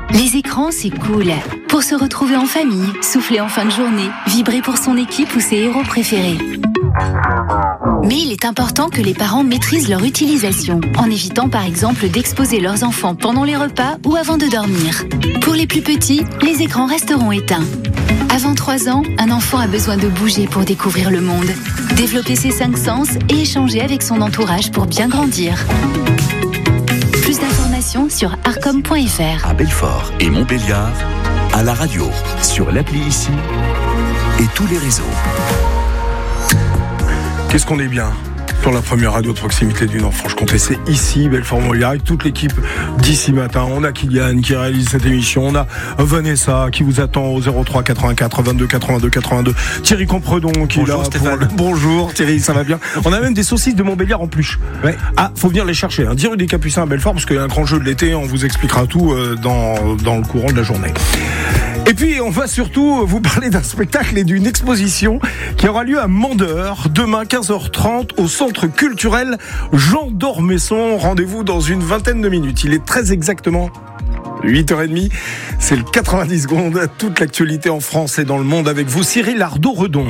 Les écrans, c'est cool. Pour se retrouver en famille, souffler en fin de journée, vibrer pour son équipe ou ses héros préférés. Mais il est important que les parents maîtrisent leur utilisation, en évitant par exemple d'exposer leurs enfants pendant les repas ou avant de dormir. Pour les plus petits, les écrans resteront éteints. Avant 3 ans, un enfant a besoin de bouger pour découvrir le monde, développer ses 5 sens et échanger avec son entourage pour bien grandir. Plus d'informations sur arcom.fr. À Belfort et Montbéliard, à la radio, sur l'appli ici et tous les réseaux. Qu'est-ce qu'on est bien sur la première radio de proximité du Nord-Franche-Comté. C'est ici, Belfort-Montbéliard, avec toute l'équipe d'ici matin. On a Kylian qui réalise cette émission. On a Vanessa qui vous attend au 03 84 22 82 82. Thierry Compredon qui est là. Bonjour Stéphane. Bonjour Thierry, ça va bien. On a même des saucisses de Montbéliard en pluche. Ouais. Ah, faut venir les chercher. 10 rue des Capucins à Belfort, parce qu'il y a un grand jeu de l'été. On vous expliquera tout dans le courant de la journée. Et puis, on va surtout vous parler d'un spectacle et d'une exposition qui aura lieu à Mandeur, demain 15h30 au Centre culturel Jean d'Ormesson. Rendez-vous dans une vingtaine de minutes. Il est très exactement 8h30. C'est le 90 secondes. Toute l'actualité en France et dans le monde avec vous, Cyril Ardo-Redon.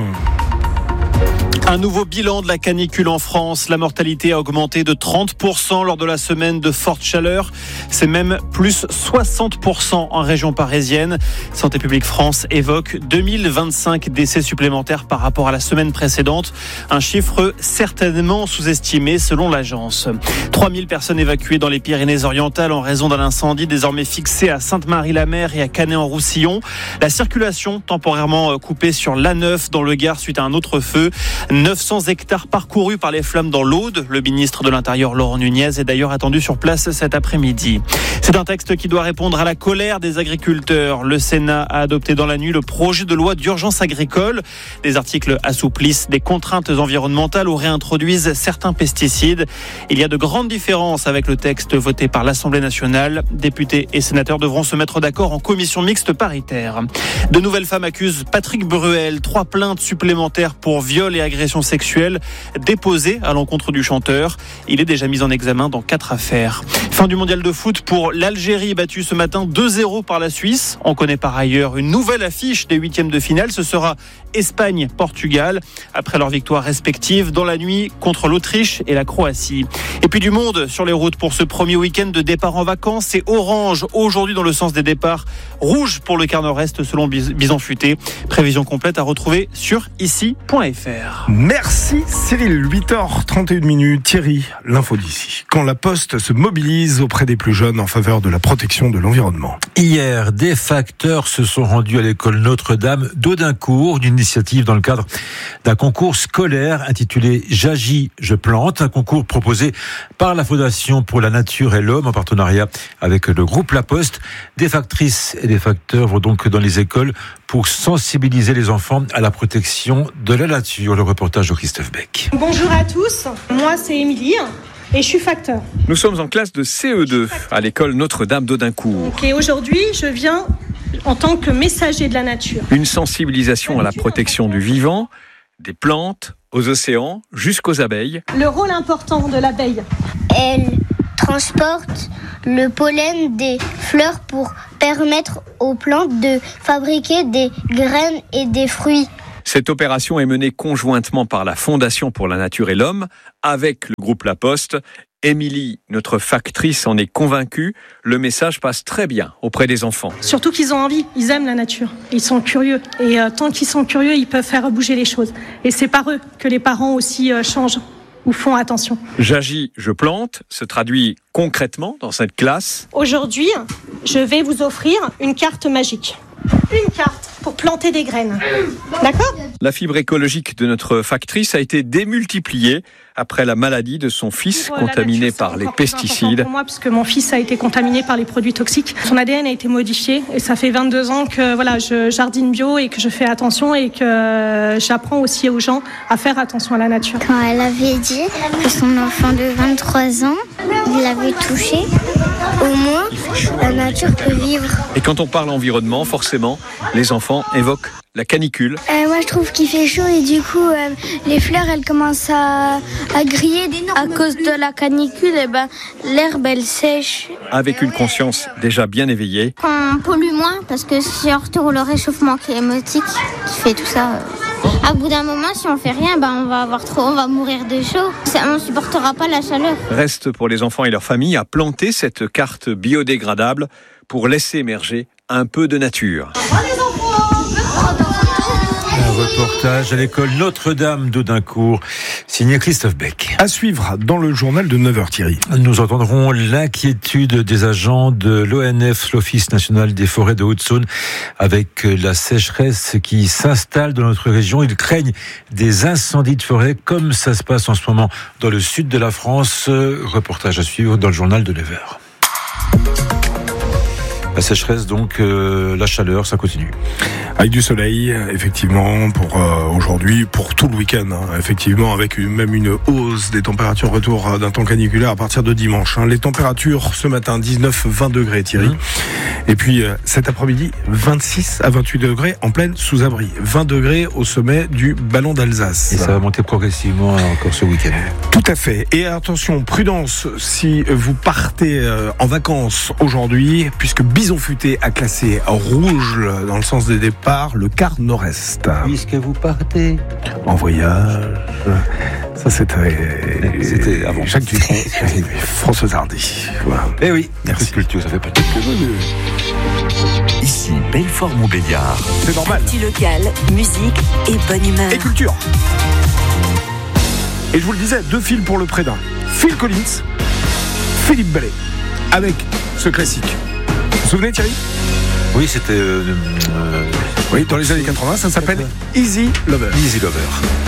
Un nouveau bilan de la canicule en France. La mortalité a augmenté de 30% lors de la semaine de forte chaleur. C'est même plus 60% en région parisienne. Santé publique France évoque 2025 décès supplémentaires par rapport à la semaine précédente. Un chiffre certainement sous-estimé selon l'agence. 3000 personnes évacuées dans les Pyrénées-Orientales en raison d'un incendie désormais fixé à Sainte-Marie-la-Mer et à Canet-en-Roussillon. La circulation temporairement coupée sur l'A9 dans le Gard suite à un autre feu. 900 hectares parcourus par les flammes dans l'Aude. Le ministre de l'Intérieur, Laurent Nunez, est d'ailleurs attendu sur place cet après-midi. C'est un texte qui doit répondre à la colère des agriculteurs. Le Sénat a adopté dans la nuit le projet de loi d'urgence agricole. Des articles assouplissent des contraintes environnementales ou réintroduisent certains pesticides. Il y a de grandes différences avec le texte voté par l'Assemblée nationale. Députés et sénateurs devront se mettre d'accord en commission mixte paritaire. De nouvelles femmes accusent Patrick Bruel. 3 plaintes supplémentaires pour viol et agression sexuelle déposée à l'encontre du chanteur. Il est déjà mis en examen dans 4 affaires. Fin du mondial de foot pour l'Algérie, battue ce matin 2-0 par la Suisse. On connaît par ailleurs une nouvelle affiche des 8e de finale. Ce sera Espagne-Portugal, après leurs victoires respectives dans la nuit contre l'Autriche et la Croatie. Et puis du monde sur les routes pour ce premier week-end de départ en vacances. C'est orange aujourd'hui dans le sens des départs, rouge pour le quart nord-est selon Bison Futé. Prévision complète à retrouver sur ici.fr. Merci Cyril, 8h31. Thierry, l'info d'ici. Quand la Poste se mobilise auprès des plus jeunes en faveur de la protection de l'environnement. Hier, des facteurs se sont rendus à l'école Notre-Dame d'Audincourt, une initiative dans le cadre d'un concours scolaire intitulé J'agis, je plante, un concours proposé par la Fondation pour la Nature et l'Homme en partenariat avec le groupe La Poste. Des factrices et des facteurs vont donc dans les écoles pour sensibiliser les enfants à la protection de la nature. Le reportage de Christophe Beck. Bonjour à tous, moi c'est Émilie et je suis facteur. Nous sommes en classe de CE2 à l'école Notre-Dame d'Audincourt. Et aujourd'hui, je viens en tant que messager de la nature. Une sensibilisation à la protection du vivant, des plantes, aux océans, jusqu'aux abeilles. Le rôle important de l'abeille. Elle transporte le pollen des fleurs pour permettre aux plantes de fabriquer des graines et des fruits. Cette opération est menée conjointement par la Fondation pour la Nature et l'Homme avec le groupe La Poste. Émilie, notre factrice, en est convaincue. Le message passe très bien auprès des enfants. Surtout qu'ils ont envie, ils aiment la nature, ils sont curieux. Et tant qu'ils sont curieux, ils peuvent faire bouger les choses. Et c'est par eux que les parents aussi changent ou font attention. J'agis, je plante se traduit concrètement dans cette classe. Aujourd'hui, je vais vous offrir une carte magique. Une carte pour planter des graines. D'accord ? La fibre écologique de notre factrice a été démultipliée après la maladie de son fils contaminé par les pesticides. Pour moi, puisque mon fils a été contaminé par les produits toxiques. Son ADN a été modifié et ça fait 22 ans que je jardine bio et que je fais attention et que j'apprends aussi aux gens à faire attention à la nature. Quand elle avait dit que son enfant de 23 ans, il l'avait touché, au moins la nature peut vivre. Et quand on parle environnement, forcément, les enfants évoquent la canicule. Moi je trouve qu'il fait chaud et du coup les fleurs elles commencent à griller à cause de la canicule, et l'herbe elle sèche. Avec une conscience déjà bien éveillée. On pollue moins parce que c'est surtout le réchauffement climatique qui fait tout ça. À bout d'un moment, si on fait rien, on va mourir de chaud. On ne supportera pas la chaleur. Reste pour les enfants et leurs familles à planter cette carte biodégradable pour laisser émerger un peu de nature. Un reportage à l'école Notre-Dame d'Audincourt, signé Christophe Beck. À suivre dans le journal de 9h, Thierry. Nous entendrons l'inquiétude des agents de l'ONF, l'Office national des forêts de Haute-Saône, avec la sécheresse qui s'installe dans notre région. Ils craignent des incendies de forêt, comme ça se passe en ce moment dans le sud de la France. Reportage à suivre dans le journal de 9h. La sécheresse, donc, la chaleur, ça continue. Avec du soleil, effectivement, pour aujourd'hui, pour tout le week-end, effectivement, avec même une hausse des températures, retour d'un temps caniculaire à partir de dimanche. Les températures ce matin, 19-20 degrés, Thierry. Et puis cet après-midi, 26 à 28 degrés en pleine sous-abri. 20 degrés au sommet du Ballon d'Alsace. Et ça va monter progressivement encore ce week-end. Tout à fait. Et attention, prudence si vous partez en vacances aujourd'hui, puisque Bison Futé a classé rouge dans le sens des départs le quart nord-est. Puisque vous partez en voyage. Ça c'était avant Jacques Dutronc et François Hardy. Voilà. Eh oui, merci. Culture, ça fait pas de Ici, Belfort-Montbéliard. C'est normal. Petit local, musique et bonne humeur. Et culture. Et je vous le disais, 2 fils pour le près d'un. Phil Collins, Philippe Ballet, avec ce classique. Vous vous souvenez, Thierry ? Oui, c'était... oui, dans les années 80, ça s'appelle Easy Lover. Easy Lover.